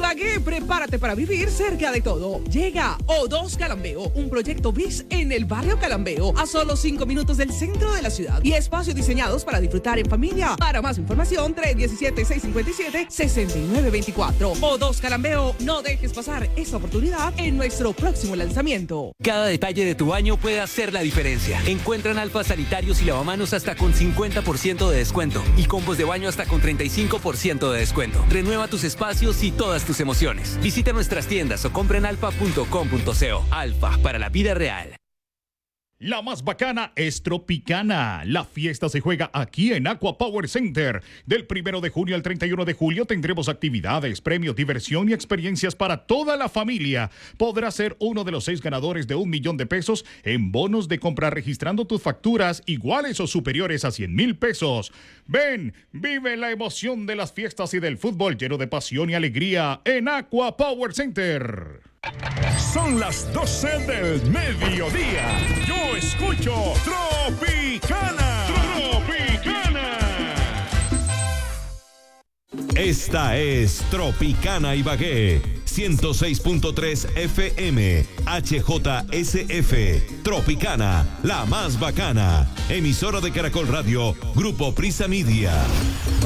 Ibagué, prepárate para vivir cerca de todo. Llega O2 Calambeo, un proyecto BIS en el barrio Calambeo, a solo 5 minutos del centro de la ciudad y espacios diseñados para disfrutar en familia. Para más información, 317-657-6924. O2 Calambeo, no dejes pasar esta oportunidad en nuestro próximo lanzamiento. Cada detalle de tu baño puede hacer la diferencia. Encuentra en Alfa sanitarios y lavamanos hasta con 50% de descuento y combos de baño hasta con 35% de descuento. Renueva tus espacios y todas tus emociones. Visita nuestras tiendas o compra en alfa.com.co. Alfa, para la vida real. La más bacana es Tropicana. La fiesta se juega aquí en Aqua Power Center. Del 1 de junio al 31 de julio tendremos actividades, premios, diversión y experiencias para toda la familia. Podrás ser uno de los 6 ganadores de $1,000,000 en bonos de compra registrando tus facturas iguales o superiores a $100,000. Ven, vive la emoción de las fiestas y del fútbol lleno de pasión y alegría en Aqua Power Center. Son las 12 del mediodía. Yo escucho Tropicana. Tropicana. Esta es Tropicana Ibagué. 106.3 FM. HJSF. Tropicana, la más bacana. Emisora de Caracol Radio. Grupo Prisa Media.